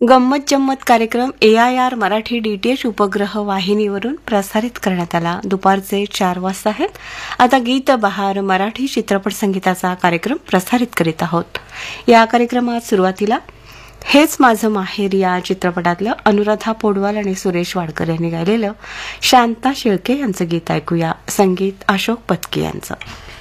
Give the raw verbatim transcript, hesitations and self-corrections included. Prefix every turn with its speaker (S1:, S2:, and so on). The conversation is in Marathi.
S1: गंमत जम्मत कार्यक्रम ए आय आर मराठी डीटीएच उपग्रह वाहिनीवरून प्रसारित करण्यात आला. दुपारचे चार वाजता आहेत. आता गीत बहार मराठी चित्रपट संगीताचा कार्यक्रम प्रसारित करीत आहोत. या कार्यक्रमात सुरुवातीला हेच माझं माहेर या चित्रपटातलं अनुराधा पौडवाल आणि सुरेश वाडकर यांनी गायलेलं शांता शेळके यांचं गीत ऐकूया. संगीत अशोक पत्की यांचं.